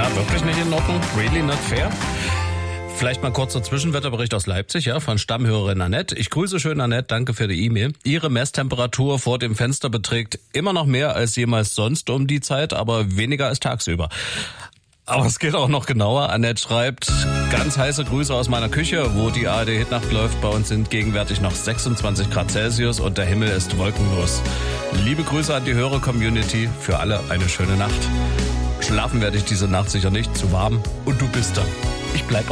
Na, wirklich nicht in Ordnung? Really not fair? Vielleicht mal kurzer Zwischenwetterbericht aus Leipzig, ja, von Stammhörerin Annette. Ich grüße schön Annette, danke für die E-Mail. Ihre Messtemperatur vor dem Fenster beträgt immer noch mehr als jemals sonst um die Zeit, aber weniger als tagsüber. Aber es geht auch noch genauer. Annette schreibt, ganz heiße Grüße aus meiner Küche, wo die ARD-Hitnacht läuft. Bei uns sind gegenwärtig noch 26 Grad Celsius und der Himmel ist wolkenlos. Liebe Grüße an die Hörer-Community, für alle eine schöne Nacht. Schlafen werde ich diese Nacht sicher nicht, zu warm und du bist da. Ich bleib